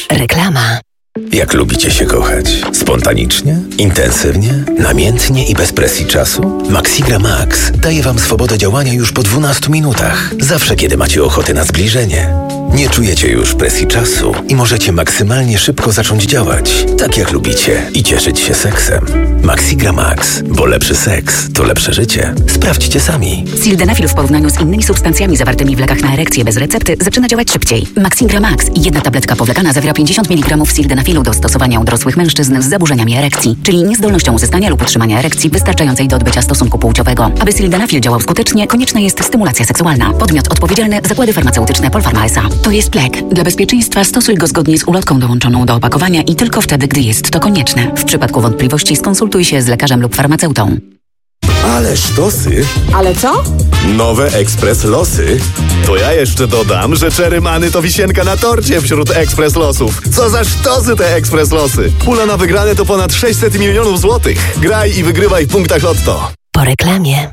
Reklama. Jak lubicie się kochać? Spontanicznie? Intensywnie? Namiętnie i bez presji czasu? Maxigra Max daje Wam swobodę działania już po 12 minutach. Zawsze, kiedy macie ochotę na zbliżenie. Nie czujecie już presji czasu i możecie maksymalnie szybko zacząć działać, tak jak lubicie, i cieszyć się seksem. Maxigra Max, bo lepszy seks to lepsze życie. Sprawdźcie sami. Sildenafil w porównaniu z innymi substancjami zawartymi w lekach na erekcję bez recepty zaczyna działać szybciej. Maxigra Max i jedna tabletka powlekana zawiera 50 mg sildenafilu do stosowania u dorosłych mężczyzn z zaburzeniami erekcji, czyli niezdolnością uzyskania lub utrzymania erekcji wystarczającej do odbycia stosunku płciowego. Aby sildenafil działał skutecznie, konieczna jest stymulacja seksualna. Podmiot odpowiedzialny: Zakłady Farmaceutyczne Polpharma S.A. To jest lek. Dla bezpieczeństwa stosuj go zgodnie z ulotką dołączoną do opakowania i tylko wtedy, gdy jest to konieczne. W przypadku wątpliwości skonsultuj się z lekarzem lub farmaceutą. Ale sztosy! Ale co? Nowe Ekspres Losy. To ja jeszcze dodam, że Czerymany to wisienka na torcie wśród Ekspres Losów. Co za sztosy te Ekspres Losy! Pula na wygrane to ponad 600 milionów złotych. Graj i wygrywaj w punktach Lotto. Po reklamie.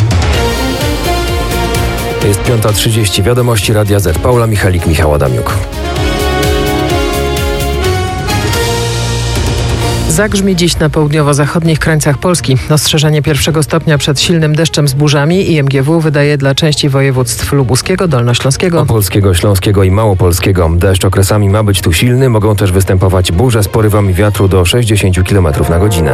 Jest 5:30. Wiadomości Radia Z. Paula Michalik, Michał Adamiuk. Zagrzmi dziś na południowo-zachodnich krańcach Polski. Ostrzeżenie 1. stopnia przed silnym deszczem z burzami IMGW wydaje dla części województw lubuskiego, dolnośląskiego, Opolskiego, Śląskiego i Małopolskiego. Deszcz okresami ma być tu silny. Mogą też występować burze z porywami wiatru do 60 km na godzinę.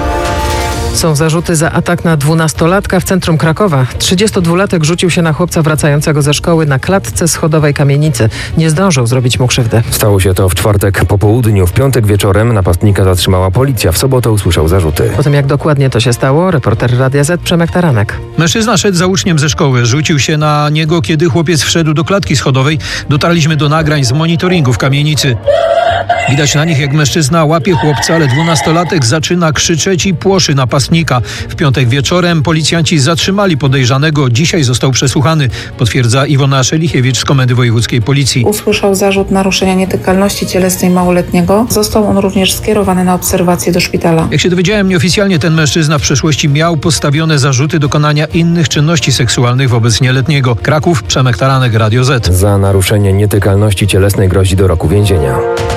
Są zarzuty za atak na 12-latka w centrum Krakowa. 32-latek rzucił się na chłopca wracającego ze szkoły na klatce schodowej kamienicy. Nie zdążył zrobić mu krzywdy. Stało się to w czwartek po południu. W piątek wieczorem napastnika zatrzymała policja. W sobotę usłyszał zarzuty. Po tym, jak dokładnie to się stało, reporter Radia Z Przemek Taranek. Mężczyzna szedł za uczniem ze szkoły. Rzucił się na niego, kiedy chłopiec wszedł do klatki schodowej. Dotarliśmy do nagrań z monitoringu w kamienicy. Widać na nich, jak mężczyzna łapie chłopca, ale 12-latek zaczyna krzyczeć i płoszy napastnika. W piątek wieczorem policjanci zatrzymali podejrzanego. Dzisiaj został przesłuchany, potwierdza Iwona Szelichiewicz z Komendy Wojewódzkiej Policji. Usłyszał zarzut naruszenia nietykalności cielesnej małoletniego. Został on również skierowany na obserwację do szpitala. Jak się dowiedziałem, nieoficjalnie ten mężczyzna w przeszłości miał postawione zarzuty dokonania innych czynności seksualnych wobec nieletniego. Kraków, Przemek Taranek, Radio Z. Za naruszenie nietykalności cielesnej grozi do roku więzienia.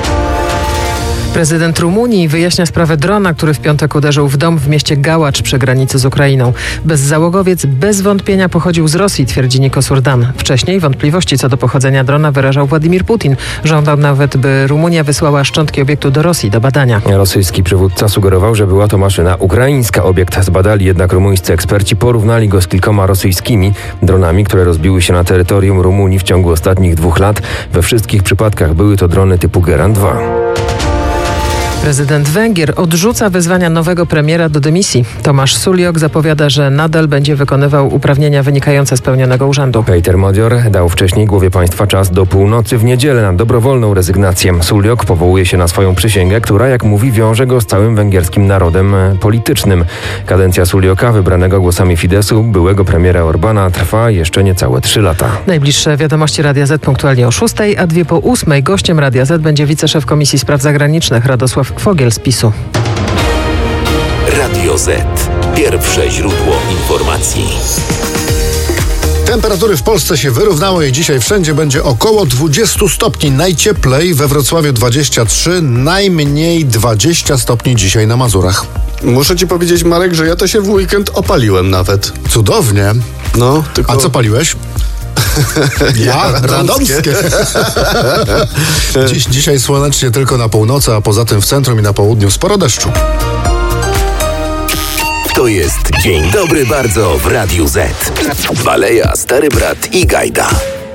Prezydent Rumunii wyjaśnia sprawę drona, który w piątek uderzył w dom w mieście Gałacz przy granicy z Ukrainą. Bezzałogowiec bez wątpienia pochodził z Rosji, twierdzi Nikos Urdan. Wcześniej wątpliwości co do pochodzenia drona wyrażał Władimir Putin. Żądał nawet, by Rumunia wysłała szczątki obiektu do Rosji do badania. Rosyjski przywódca sugerował, że była to maszyna ukraińska. Obiekt zbadali jednak rumuńscy eksperci, porównali go z kilkoma rosyjskimi dronami, które rozbiły się na terytorium Rumunii w ciągu ostatnich 2 lat. We wszystkich przypadkach były to drony typu Geran 2. Prezydent Węgier odrzuca wezwania nowego premiera do dymisji. Tomasz Suliok zapowiada, że nadal będzie wykonywał uprawnienia wynikające z pełnionego urzędu. Peter Modior dał wcześniej głowie państwa czas do północy w niedzielę na dobrowolną rezygnację. Suliok powołuje się na swoją przysięgę, która, jak mówi, wiąże go z całym węgierskim narodem politycznym. Kadencja Sulioka, wybranego głosami Fidesu, byłego premiera Orbana, trwa jeszcze niecałe 3 lata. Najbliższe wiadomości Radia Z punktualnie o 6, a 2 po 8. Gościem Radia Z będzie wiceszef Komisji Spraw Zagranicznych Radosław Fogiel z PiS-u. Radio Z. Pierwsze źródło informacji. Temperatury w Polsce się wyrównały i dzisiaj wszędzie będzie około 20 stopni. Najcieplej we Wrocławiu 23, najmniej 20 stopni dzisiaj na Mazurach. Muszę ci powiedzieć, Marek, że ja to się w weekend opaliłem nawet. Cudownie. No, tylko... A co paliłeś? Ja? Radomskie. Dzisiaj słonecznie tylko na północy, a poza tym w centrum i na południu sporo deszczu. To jest Dzień Dobry Bardzo w Radiu Z. Baleja, Stary Brat i Gajda.